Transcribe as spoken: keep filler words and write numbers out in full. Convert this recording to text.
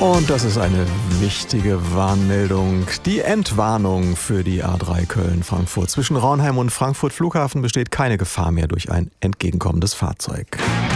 Und das ist eine wichtige Warnmeldung. Die Entwarnung für die A drei Köln-Frankfurt. Zwischen Raunheim und Frankfurt Flughafen besteht keine Gefahr mehr durch ein entgegenkommendes Fahrzeug.